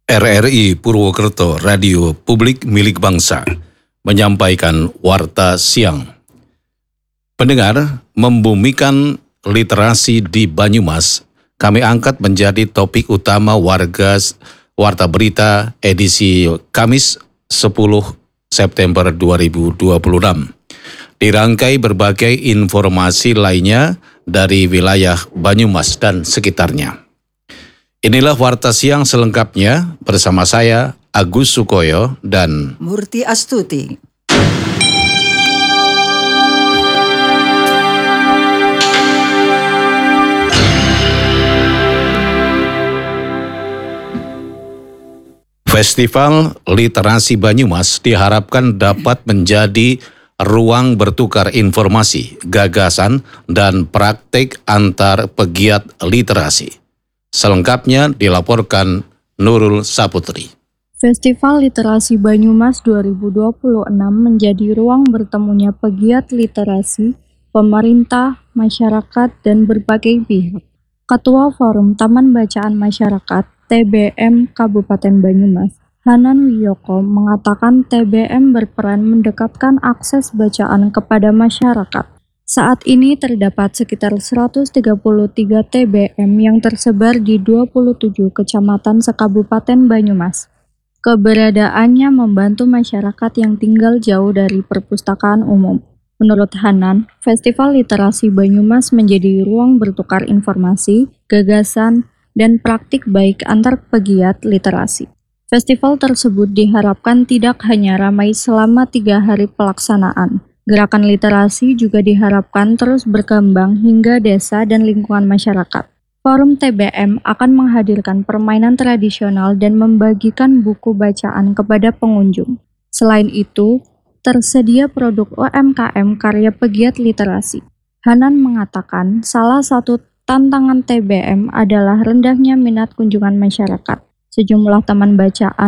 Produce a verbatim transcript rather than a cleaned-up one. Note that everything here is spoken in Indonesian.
R R I Purwokerto Radio Publik Milik Bangsa menyampaikan Warta Siang. Pendengar, membumikan literasi di Banyumas, kami angkat menjadi topik utama warga Warta Berita edisi Kamis sepuluh September dua ribu dua puluh enam. Dirangkai berbagai informasi lainnya dari wilayah Banyumas dan sekitarnya. Inilah Warta Siang selengkapnya bersama saya Agus Sukoyo dan Murti Astuti. Festival Literasi Banyumas diharapkan dapat menjadi ruang bertukar informasi, gagasan, dan praktik antar pegiat literasi. Selengkapnya dilaporkan Nurul Saputri. Festival Literasi Banyumas dua ribu dua puluh enam menjadi ruang bertemunya pegiat literasi, pemerintah, masyarakat, dan berbagai pihak. Ketua Forum Taman Bacaan Masyarakat T B M Kabupaten Banyumas, Hanan Wiyoko, mengatakan T B M berperan mendekatkan akses bacaan kepada masyarakat. Saat ini terdapat sekitar seratus tiga puluh tiga T B M yang tersebar di dua puluh tujuh kecamatan sekabupaten Banyumas. Keberadaannya membantu masyarakat yang tinggal jauh dari perpustakaan umum. Menurut Hanan, Festival Literasi Banyumas menjadi ruang bertukar informasi, gagasan, dan praktik baik antar pegiat literasi. Festival tersebut diharapkan tidak hanya ramai selama tiga hari pelaksanaan. Gerakan literasi juga diharapkan terus berkembang hingga desa dan lingkungan masyarakat. Forum T B M akan menghadirkan permainan tradisional dan membagikan buku bacaan kepada pengunjung. Selain itu, tersedia produk U M K M karya pegiat literasi. Hanan mengatakan salah satu tantangan T B M adalah rendahnya minat kunjungan masyarakat. Sejumlah taman bacaan